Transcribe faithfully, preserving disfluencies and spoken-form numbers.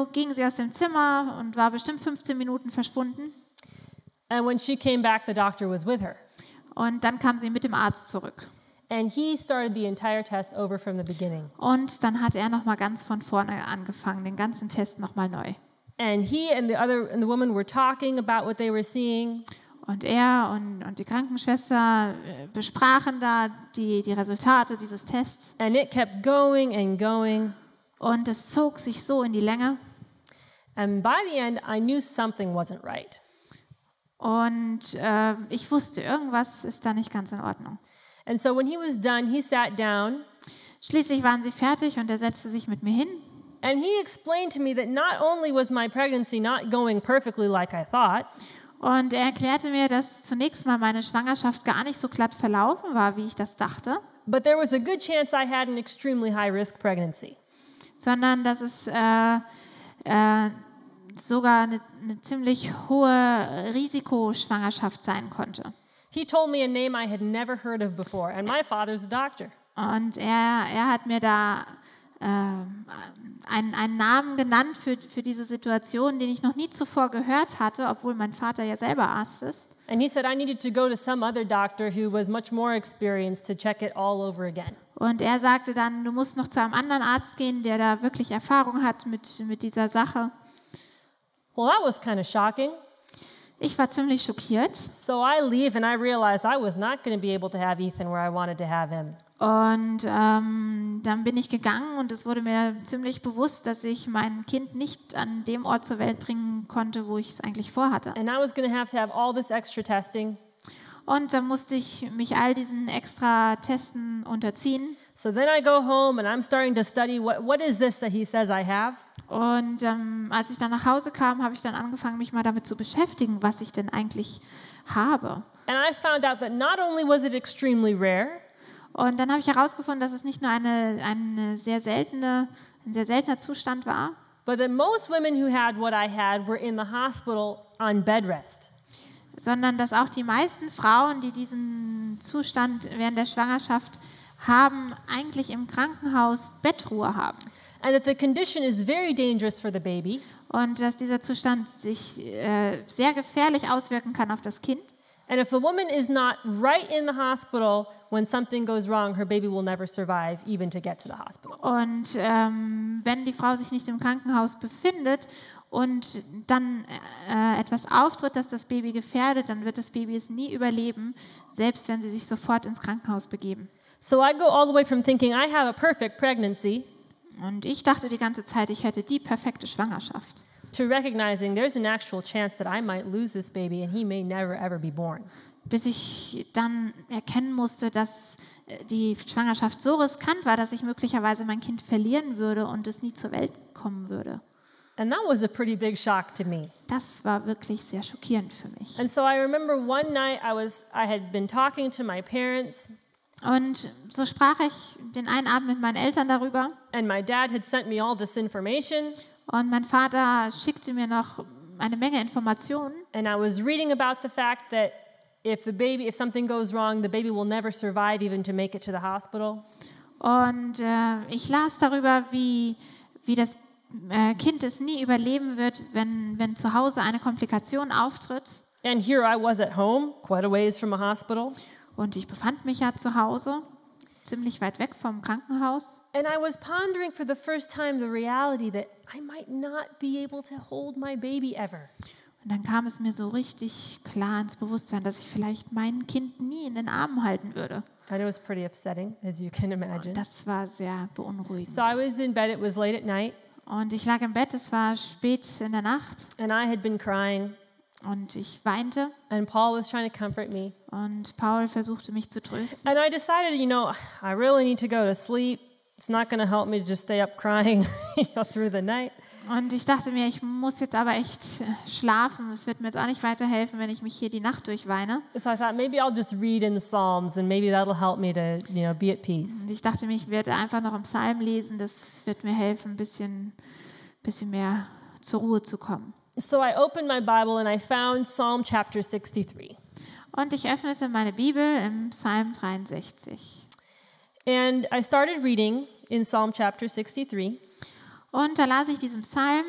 ging sie aus dem Zimmer und war bestimmt fünfzehn Minuten verschwunden. And when she came back, the doctor was with her. Und dann kam sie mit dem Arzt zurück. And he started the entire test over from the beginning. Und dann hat er noch mal ganz von vorne angefangen, den ganzen Test noch mal neu. And he and the other and the woman were talking about what they were seeing. Und er und, und die Krankenschwester besprachen da die, die Resultate dieses Tests. And it kept going and going. Und es zog sich so in die Länge. And by the end, I knew something wasn't right. Und äh, ich wusste, irgendwas ist da nicht ganz in Ordnung. And so when he was done, he sat down. Schließlich waren sie fertig und er setzte sich mit mir hin. And he explained to me that not only was my pregnancy not going perfectly like I thought, Und er erklärte mir, dass zunächst mal meine Schwangerschaft gar nicht so glatt verlaufen war, wie ich das dachte, but there was a good chance I had an extremely high-risk pregnancy. sondern dass es äh, äh, sogar eine, eine ziemlich hohe Risikoschwangerschaft sein konnte. He told me a name I had never heard of before, and my father's a doctor. Und er, er hat mir da äh, einen, einen Namen genannt für, für diese Situation, den ich noch nie zuvor gehört hatte, obwohl mein Vater ja selber Arzt ist. And he said I needed to go to some other doctor who was much more experienced to check it all over again. Und er sagte dann, du musst noch zu einem anderen Arzt gehen, der da wirklich Erfahrung hat mit, mit dieser Sache. Well, that was kind of shocking. Ich war ziemlich schockiert. So I leave and I realized I was not going to be able to have Ethan where I wanted to have him. Und ähm, dann bin ich gegangen und es wurde mir ziemlich bewusst, dass ich mein Kind nicht an dem Ort zur Welt bringen konnte, wo ich es eigentlich vorhatte. And I was going to have to have all this extra testing. Und dann musste ich mich all diesen extra Testen unterziehen. So then I go home and I'm starting to study what, what is this that he says I have? Und ähm, als ich dann nach Hause kam, habe ich dann angefangen, mich mal damit zu beschäftigen, was ich denn eigentlich habe. And I found out that not only was it extremely rare, Und dann habe ich herausgefunden, dass es nicht nur eine, eine sehr seltene, ein sehr seltener Zustand war, but that most women who had what I had were in the hospital on bed rest. sondern dass auch die meisten Frauen, die diesen Zustand während der Schwangerschaft haben, eigentlich im Krankenhaus Bettruhe haben. And that the condition is very dangerous for the baby. Und dass dieser Zustand sich äh, sehr gefährlich auswirken kann auf das Kind. And if the woman is not right in the hospital when something goes wrong, her baby will never survive even to get to the hospital. Und ähm, wenn die Frau sich nicht im Krankenhaus befindet und dann äh, etwas auftritt, das das Baby gefährdet, dann wird das Baby es nie überleben, selbst wenn sie sich sofort ins Krankenhaus begeben. So I go all the way from thinking I have a perfect pregnancy Und ich dachte die ganze Zeit, ich hätte die perfekte Schwangerschaft, to recognizing there's an actual chance that I might lose this baby and he may never ever be born. bis ich dann erkennen musste, dass äh, die Schwangerschaft so riskant war, dass ich möglicherweise mein Kind verlieren würde und es nie zur Welt kommen würde. And that was a pretty big shock to me. Das war wirklich sehr schockierend für mich. And so I remember one night I was I had been talking to my parents Und so sprach ich den einen Abend mit meinen Eltern darüber. and my dad had sent me all this information Und mein Vater schickte mir noch eine Menge Informationen. and I was reading about the fact that if the baby if something goes wrong, the baby will never survive even to make it to the hospital. Und äh, ich las darüber, wie, wie das äh, Kind es nie überleben wird, wenn, wenn zu Hause eine Komplikation auftritt. And here I was at home, quite a ways from a hospital. Und ich befand mich ja zu Hause, ziemlich weit weg vom Krankenhaus. And I was pondering for the first time the reality that I might not be able to hold my baby ever. Und dann kam es mir so richtig klar ins Bewusstsein, dass ich vielleicht mein Kind nie in den Armen halten würde. And it was pretty upsetting, as you can imagine. Das war sehr beunruhigend. So I was in bed, it was late at night, Und ich lag im Bett, es war spät in der Nacht and I had been crying, und ich weinte. and Paul was trying to comfort me. Und Paul versuchte mich zu trösten. And I decided, you know, I really need to go to sleep. It's not going to help me to just stay up crying you know, through the night. Und ich dachte mir, ich muss jetzt aber echt schlafen. Es wird mir jetzt auch nicht weiterhelfen, wenn ich mich hier die Nacht durchweine. So I thought maybe I'll just read in the Psalms and maybe that'll help me to, you know, be at peace. Und ich dachte mir, ich werde einfach noch im Psalm lesen. Das wird mir helfen, ein bisschen, bisschen mehr zur Ruhe zu kommen. So I opened my Bible and I found Psalm chapter sixty-three. Und ich öffnete meine Bibel im Psalm dreiundsechzig. And I started reading in Psalm chapter sixty-three. Und da las ich diesen Psalm